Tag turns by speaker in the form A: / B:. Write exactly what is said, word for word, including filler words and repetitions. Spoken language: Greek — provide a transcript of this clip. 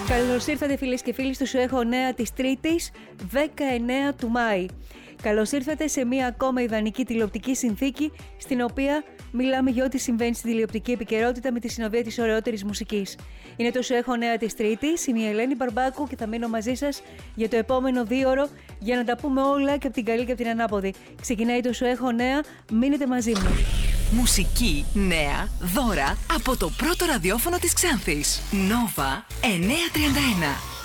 A: Καλώς ήρθατε φίλες και φίλοι στο Σου Έχω Νέα της Τρίτης, δεκαεννέα του Μάη. Καλώς ήρθατε σε μία ακόμα ιδανική τηλεοπτική συνθήκη, στην οποία μιλάμε για ό,τι συμβαίνει στην τηλεοπτική επικαιρότητα με τη συνοδεία της ωραιότερης μουσικής. Είναι το Σου Έχω Νέα της Τρίτης, είναι η Ελένη Μπαρμπάκου και θα μείνω μαζί σας για το επόμενο δίωρο για να τα πούμε όλα και από την καλή και από την ανάποδη. Ξεκινάει το Σου Έχω Νέα, μείνετε μαζί μου.
B: Μουσική, νέα, δώρα από το πρώτο ραδιόφωνο της Ξάνθης. Νόβα εννιακόσια τριάντα ένα.